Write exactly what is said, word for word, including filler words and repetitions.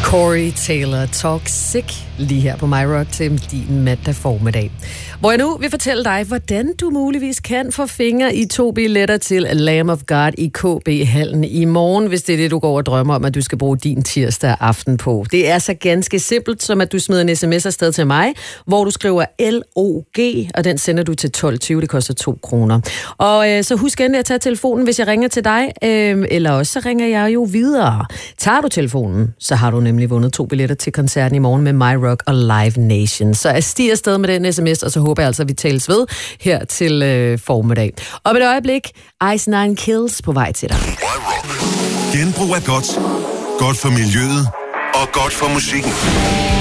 Corey Taylor, Toxic, lige her på MyRock til din mandag formiddag. Hvor jeg nu vil fortælle dig, hvordan du muligvis kan få fingre i to billetter til Lamb of God i K B-hallen i morgen, hvis det er det, du går og drømmer om, at du skal bruge din tirsdag aften på. Det er så ganske simpelt, som at du smider en sms afsted til mig, hvor du skriver L O G, og den sender du til tolv tyve. Det koster to kroner. Og øh, så husk endelig at tage telefonen, hvis jeg ringer til dig, øh, eller også så ringer jeg jo videre. Tager du telefonen, så har du nemlig vundet to billetter til koncerten i morgen med MyRock og Live Nation. Så jeg stiger afsted med den sms, og så håber jeg altså, at vi tales ved her til øh, formiddag. Og med et øjeblik, Ice Nine Kills på vej til dig. Genbrug er godt. Godt for miljøet og godt for musikken.